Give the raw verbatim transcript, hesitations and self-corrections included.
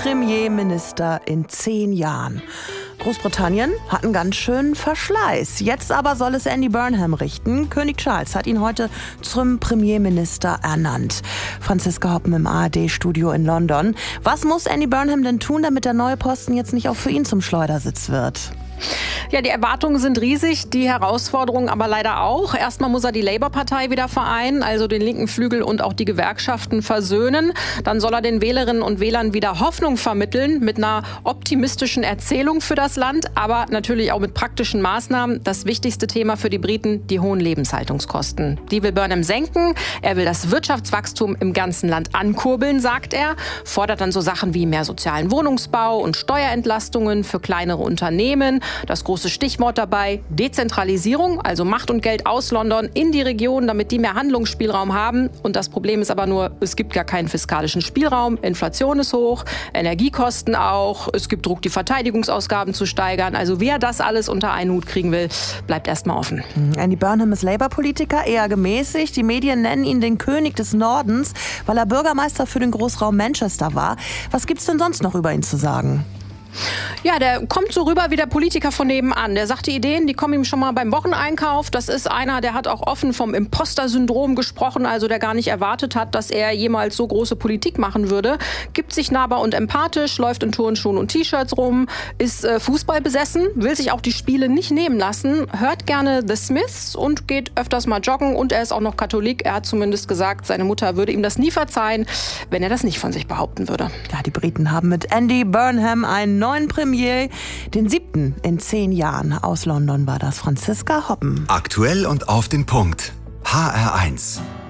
Premierminister in zehn Jahren. Großbritannien hat einen ganz schönen Verschleiß. Jetzt aber soll es Andy Burnham richten. König Charles hat ihn heute zum Premierminister ernannt. Franziska Hoppen im A R D-Studio in London. Was muss Andy Burnham denn tun, damit der neue Posten jetzt nicht auch für ihn zum Schleudersitz wird? Ja, die Erwartungen sind riesig, die Herausforderungen aber leider auch. Erstmal muss er die Labour-Partei wieder vereinen, also den linken Flügel und auch die Gewerkschaften versöhnen. Dann soll er den Wählerinnen und Wählern wieder Hoffnung vermitteln mit einer optimistischen Erzählung für das Land, aber natürlich auch mit praktischen Maßnahmen. Das wichtigste Thema für die Briten, die hohen Lebenshaltungskosten. Die will Burnham senken. Er will das Wirtschaftswachstum im ganzen Land ankurbeln, sagt er. Fordert dann so Sachen wie mehr sozialen Wohnungsbau und Steuerentlastungen für kleinere Unternehmen. Das große Stichwort dabei, Dezentralisierung, also Macht und Geld aus London in die Region, damit die mehr Handlungsspielraum haben. Und das Problem ist aber nur, es gibt gar keinen fiskalischen Spielraum. Inflation ist hoch, Energiekosten auch. Es gibt Druck, die Verteidigungsausgaben zu steigern. Also wer das alles unter einen Hut kriegen will, bleibt erstmal offen. Andy Burnham ist Labour-Politiker, eher gemäßigt. Die Medien nennen ihn den König des Nordens, weil er Bürgermeister für den Großraum Manchester war. Was gibt's denn sonst noch über ihn zu sagen? Ja, der kommt so rüber wie der Politiker von nebenan. Der sagt die Ideen, die kommen ihm schon mal beim Wocheneinkauf. Das ist einer, der hat auch offen vom Imposter-Syndrom gesprochen, also der gar nicht erwartet hat, dass er jemals so große Politik machen würde. Gibt sich nahbar und empathisch, läuft in Turnschuhen und T-Shirts rum, ist äh, Fußball besessen, will sich auch die Spiele nicht nehmen lassen, hört gerne The Smiths und geht öfters mal joggen. Und er ist auch noch Katholik. Er hat zumindest gesagt, seine Mutter würde ihm das nie verzeihen, wenn er das nicht von sich behaupten würde. Ja, die Briten haben mit Andy Burnham einen neuen Premier, den siebten in zehn Jahren. Aus London war das Franziska Hoppen. Aktuell und auf den Punkt. H R eins.